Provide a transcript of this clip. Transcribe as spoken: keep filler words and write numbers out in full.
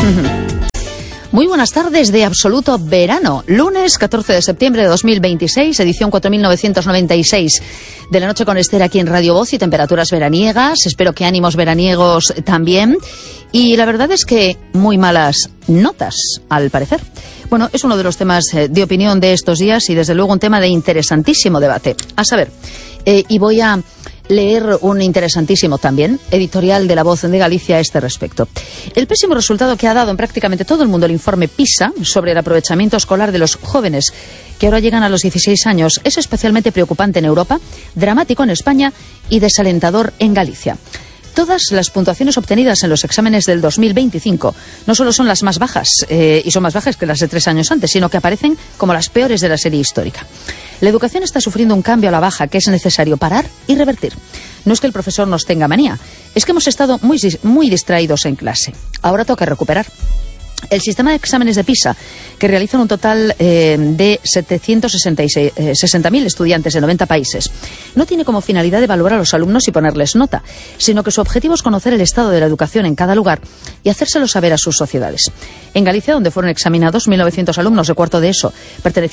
Muy buenas tardes de absoluto verano. Lunes catorce de septiembre de dos mil veintiséis, edición cuatro mil novecientos noventa y seis de la noche con Esther aquí en Radio Voz y temperaturas veraniegas. Espero que ánimos veraniegos también. Y la verdad es que muy malas notas, al parecer. Bueno, es uno de los temas de opinión de estos días y desde luego un tema de interesantísimo debate. A saber, eh, y voy a leer un interesantísimo también editorial de La Voz de Galicia a este respecto. El pésimo resultado que ha dado en prácticamente todo el mundo el informe PISA sobre el aprovechamiento escolar de los jóvenes que ahora llegan a los dieciséis años es especialmente preocupante en Europa, dramático en España y desalentador en Galicia. Todas las puntuaciones obtenidas en los exámenes del dos mil veinticinco no solo son las más bajas, eh, y son más bajas que las de tres años antes, sino que aparecen como las peores de la serie histórica. La educación está sufriendo un cambio a la baja que es necesario parar y revertir. No es que el profesor nos tenga manía, es que hemos estado muy, muy distraídos en clase. Ahora toca recuperar. El sistema de exámenes de PISA, que realizan un total eh, de setecientos sesenta mil estudiantes de noventa países, no tiene como finalidad evaluar a los alumnos y ponerles nota, sino que su objetivo es conocer el estado de la educación en cada lugar y hacérselo saber a sus sociedades. En Galicia, donde fueron examinados mil novecientos alumnos de cuarto de ESO, pertenecientes